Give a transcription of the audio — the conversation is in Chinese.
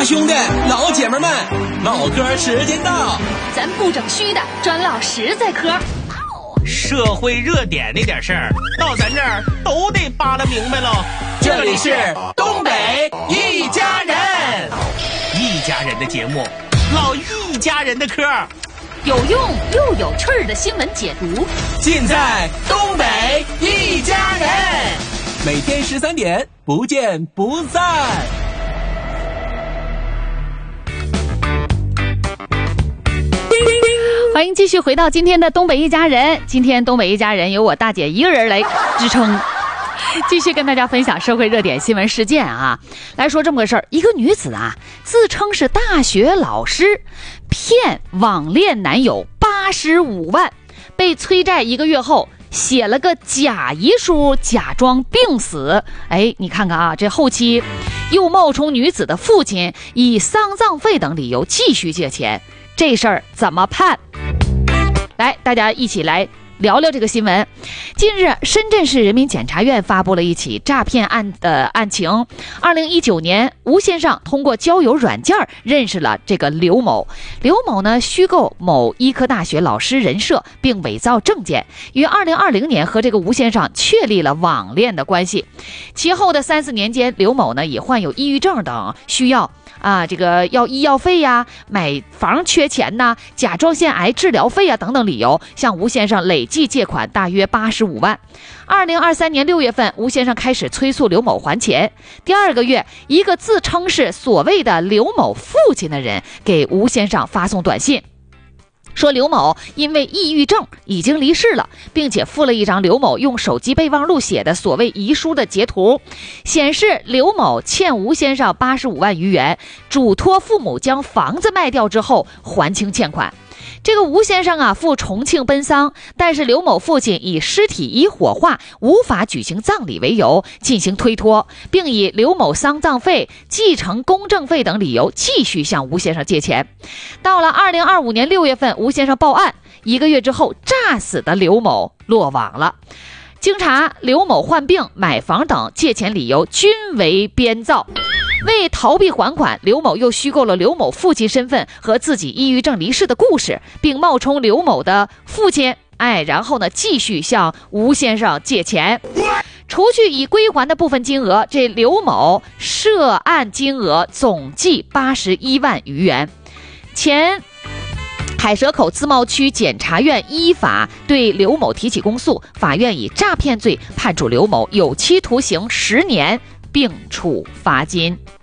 大兄弟老姐们们，唠嗑时间到， 咱不整虚的，专唠实在嗑。 社会热点那点事儿，到咱这儿都得扒拉明白喽。 这里是东北一家人， 一家人的节目，唠一家人的嗑， 有用又有趣儿的新闻解读， 尽在东北一家人。每天13点，不见不散。 欢迎继续回到今天的东北一家人。今天东北一家人由我大姐一个人来支撑，继续跟大家分享社会热点新闻事件啊。来说这么个事儿，一个女子啊，自称是大学老师，骗网恋男友85万，被催债1个月后，写了个假遗书，假装病死。哎，你看看啊，这后期又冒充女子的父亲，以丧葬费等理由继续借钱，这事儿怎么判？来，大家一起来聊聊这个新闻。近日，深圳市人民检察院发布了一起诈骗案的案情。2019年，吴先生通过交友软件认识了这个刘某。刘某呢，虚构某医科大学老师人设，并伪造证件，于2020年和这个吴先生确立了网恋的关系。其后的3、4年间，刘某呢也患有抑郁症等需要这个要医药费呀，买房缺钱呐，甲状腺癌治疗费呀等等理由，向吴先生累计借款大约85万。2023年6月份，吴先生开始催促刘某还钱。第2个月，一个自称是所谓的刘某父亲的人给吴先生发送短信，说刘某因为抑郁症已经离世了，并且附了一张刘某用手机备忘录写的所谓遗书的截图，显示刘某欠吴先生85万余元，嘱托父母将房子卖掉之后还清欠款。这个吴先生啊赴重庆奔丧，但是刘某父亲以尸体已火化，无法举行葬礼为由进行推脱，并以刘某丧葬费、继承公证费等理由继续向吴先生借钱。到了2025年6月份，吴先生报案，1个月之后，诈死的刘某落网了。经查，刘某患病、买房等借钱理由均为编造。为逃避还款，刘某又虚构了刘某父亲身份和自己抑郁症离世的故事，并冒充刘某的父亲，然后呢继续向吴先生借钱。除去已归还的部分金额，这刘某涉案金额总计81万余元。前海蛇口自贸区检察院依法对刘某提起公诉，法院以诈骗罪判处刘某有期徒刑10年，并处罚金。